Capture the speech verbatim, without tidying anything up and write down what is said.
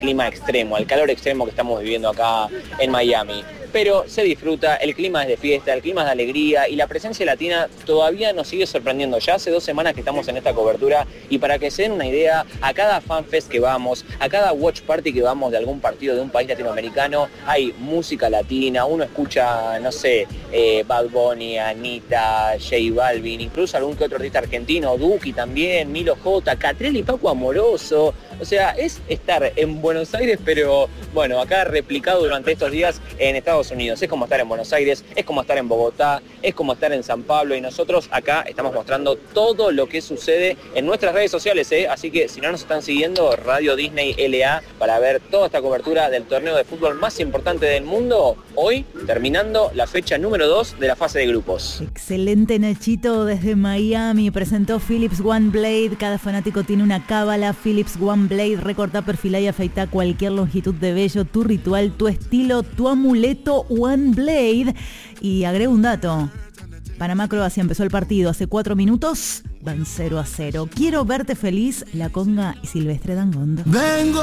clima extremo, al calor extremo que estamos viviendo acá en Miami. Pero se disfruta, el clima es de fiesta, el clima es de alegría y la presencia latina todavía nos sigue sorprendiendo. Ya hace dos semanas que estamos en esta cobertura y para que se den una idea, a cada fanfest que vamos, a cada watch party que vamos de algún partido de un país latinoamericano, hay música latina, uno escucha, no sé, eh, Bad Bunny, Anita, J Balvin, incluso algún que otro artista argentino, Duki también, Milo J, Catriel y Paco Amoroso. O sea, es estar en Buenos Aires, pero bueno, acá replicado durante estos días en Estados Unidos. Es como estar en Buenos Aires, es como estar en Bogotá, es como estar en San Pablo y nosotros acá estamos mostrando todo lo que sucede en nuestras redes sociales, ¿eh? Así que si no nos están siguiendo, Radio Disney L A para ver toda esta cobertura del torneo de fútbol más importante del mundo, hoy terminando la fecha número dos de la fase de grupos. Excelente, Nachito, desde Miami presentó Philips One Blade. Cada fanático tiene una cábala. Philips One Blade, recorta, perfila y afeita cualquier longitud de vello, tu ritual, tu estilo, tu amuleto One Blade. Y agrego un dato. Panamá-Croacia empezó el partido hace cuatro minutos, van cero a cero. Quiero verte feliz, La Conga y Silvestre Dangond. Vengo